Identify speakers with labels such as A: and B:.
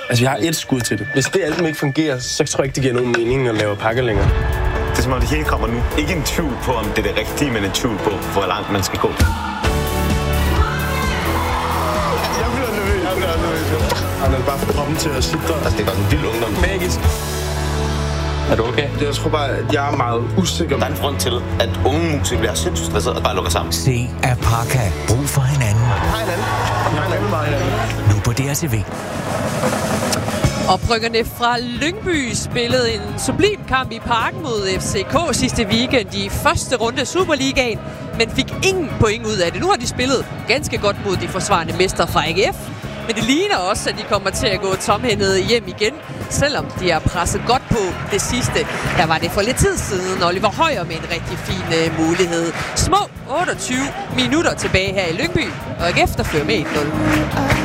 A: Altså, jeg har et skud til det. Hvis det album ikke fungerer, så tror jeg ikke, det giver nogen mening at lave pakker længere.
B: Det er som om det hele kommer nu. Ikke en tvivl på, om det er det rigtige, men en tvivl på, hvor langt man skal gå.
A: Jeg bliver nervøs. Han er bare for kroppen til at sidde.
B: Altså, det var en vild ungdom.
A: Magisk.
B: Er du okay?
A: Jeg tror bare, at jeg er meget usikker.
B: Der er en grund til, at unge musikere bliver sindssygt stresset og bare lukker sammen.
C: Se Apaka. Brug for hinanden.
A: Hej hinanden.
C: Nu på DRTV.
D: Oprykkerne fra Lyngby spillede en sublim kamp i Parken mod FCK sidste weekend i første runde af Superligaen, men fik ingen point ud af det. Nu har de spillet ganske godt mod de forsvarende mestre fra AGF, men det ligner også, at de kommer til at gå tomhændede hjem igen, selvom de har presset godt på det sidste. Her var det for lidt tid siden, Oliver Højer med en rigtig fin mulighed. Små 28 minutter tilbage her i Lyngby, og AGF der fører med 1-0.